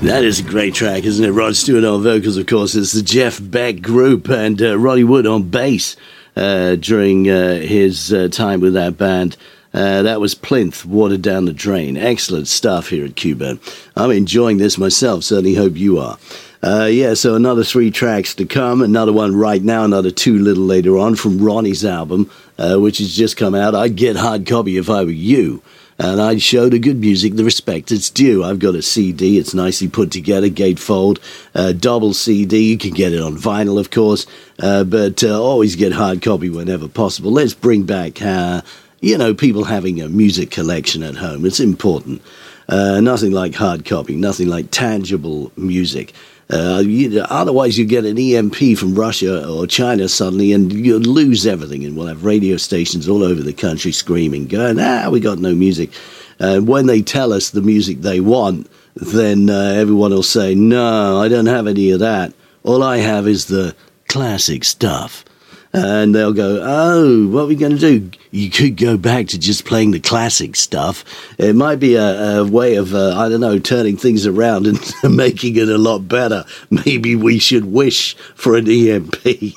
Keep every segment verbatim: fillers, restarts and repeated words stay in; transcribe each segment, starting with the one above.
That is a great track, isn't it? Rod Stewart on vocals, of course. It's the Jeff Beck Group, and uh, Roddy Wood on bass uh, during uh, his uh, time with that band. Uh, that was Plinth, Water Down the Drain. Excellent stuff here at Q-Burn. I'm enjoying this myself, certainly hope you are. Uh, yeah, so another three tracks to come, another one right now, another two a little later on from Ronnie's album, uh, which has just come out. I'd get hard copy if I were you. And I show the good music the respect it's due. I've got a C D. It's nicely put together, gatefold, uh, double C D. You can get it on vinyl, of course, uh, but uh, always get hard copy whenever possible. Let's bring back, uh, you know, people having a music collection at home. It's important. Uh, nothing like hard copy, nothing like tangible music. Uh, you, otherwise, you get an E M P from Russia or China suddenly, and you'll lose everything. And we'll have radio stations all over the country screaming, going, ah, we got no music. Uh, when they tell us the music they want, then uh, everyone will say, no, I don't have any of that. All I have is the classic stuff. And they'll go, oh, what are we going to do? You could go back to just playing the classic stuff. It might be a, a way of, uh, I don't know, turning things around and making it a lot better. Maybe we should wish for an E M P.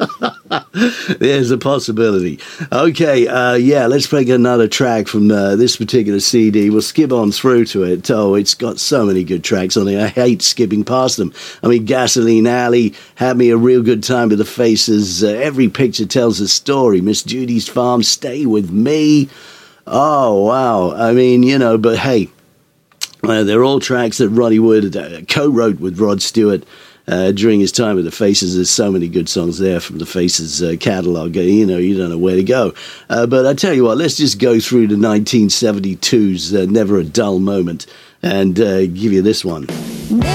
There's a possibility. Okay, uh, yeah, let's play another track from uh, this particular C D. We'll skip on through to it. Oh, it's got so many good tracks on it. I hate skipping past them. I mean, Gasoline Alley had me a real good time with the Faces. Uh, every picture tells a story. Miss Judy's Farm, Stay With Me. Oh, wow. I mean, you know, but hey, uh, they're all tracks that Roddy Wood uh, co-wrote with Rod Stewart. Uh, during his time with the Faces. There's so many good songs there from the Faces uh, catalogue. You know, you don't know where to go. Uh, but I tell you what, let's just go through the nineteen seventy-two's uh, Never a Dull Moment and uh, give you this one.